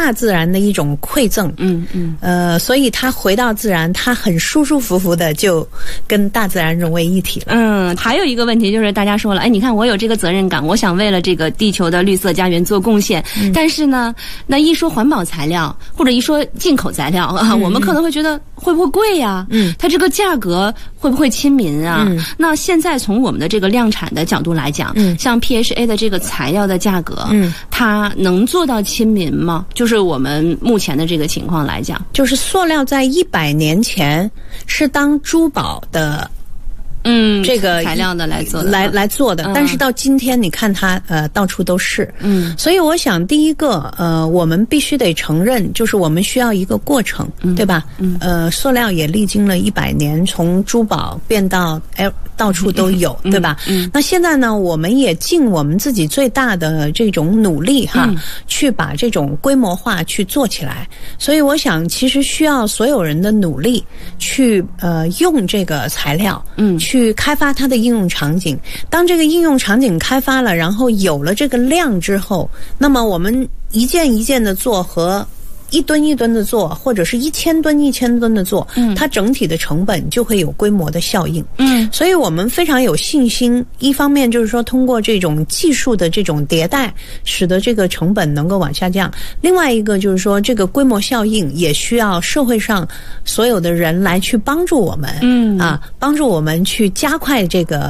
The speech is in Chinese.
大自然的一种馈赠。所以它回到自然，它很舒舒服服的就跟大自然融为一体了。 还有一个问题就是大家说了，你看我有这个责任感，我想为了这个地球的绿色家园做贡献，但是呢，那一说环保材料或者一说进口材料我们可能会觉得会不会贵呀？它这个价格会不会亲民啊？那现在从我们的这个量产的角度来讲，像 PHA 的这个材料的价格，它能做到亲民吗？就是我们目前的这个情况来讲， 就是塑料在100年前是当珠宝的。这个材料的来做的，但是到今天你看它到处都是。所以我想第一个我们必须得承认，就是我们需要一个过程，对吧？塑料也历经了100年，从珠宝变到到处都有，对吧？那现在呢，我们也尽我们自己最大的这种努力去把这种规模化去做起来。所以我想其实需要所有人的努力去用这个材料，去开发它的应用场景。当这个应用场景开发了，然后有了这个量之后，那么我们一件一件的做和1吨1吨的做，或者是1000吨1000吨的做，它整体的成本就会有规模的效应。所以我们非常有信心，一方面就是说通过这种技术的这种迭代，使得这个成本能够往下降。另外一个就是说这个规模效应也需要社会上所有的人来去帮助我们，帮助我们去加快这个